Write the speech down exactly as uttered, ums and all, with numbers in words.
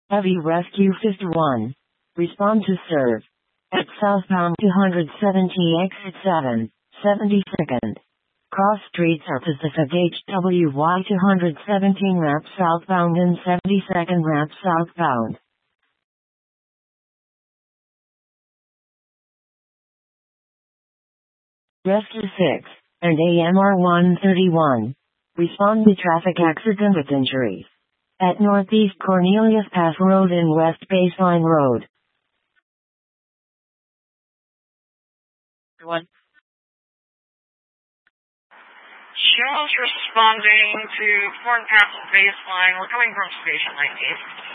Heavy Rescue fifty-one. Respond to serve. At southbound two seventy exit seven, seventy-second. Cross streets are Pacific H W Y two seventeen ramp southbound and seventy-second ramp southbound. Rescue six, and A M R one thirty-one. Respond to traffic accident with injuries. At Northeast Cornelius Pass Road and West Baseline Road. One. Shell's responding to Fort Castle Baseline. We're coming from Station nineteen.